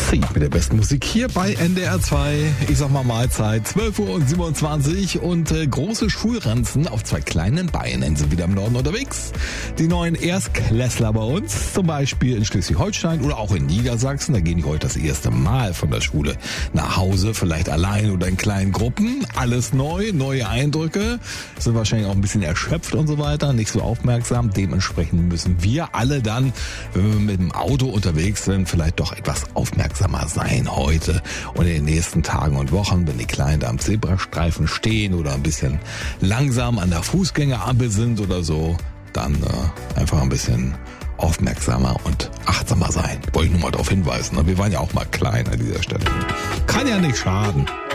Seed mit der besten Musik hier bei NDR 2. Ich sag mal Mahlzeit, 12:27 Uhr und große Schulranzen auf zwei kleinen Beinen sind wieder im Norden unterwegs. Die neuen Erstklässler bei uns, zum Beispiel in Schleswig-Holstein oder auch in Niedersachsen. Da gehen die heute das erste Mal von der Schule nach Hause, vielleicht allein oder in kleinen Gruppen. Alles neu, neue Eindrücke, sind wahrscheinlich auch ein bisschen erschöpft und so weiter, nicht so aufmerksam. Dementsprechend müssen wir alle dann, wenn wir mit dem Auto unterwegs sind, vielleicht doch etwas aufmerksamer sein heute und in den nächsten Tagen und Wochen, wenn die Kleinen da am Zebrastreifen stehen oder ein bisschen langsam an der Fußgängerampel sind oder so, dann einfach ein bisschen aufmerksamer und achtsamer sein. Wollte ich nur mal darauf hinweisen. Wir waren ja auch mal klein an dieser Stelle. Kann ja nicht schaden.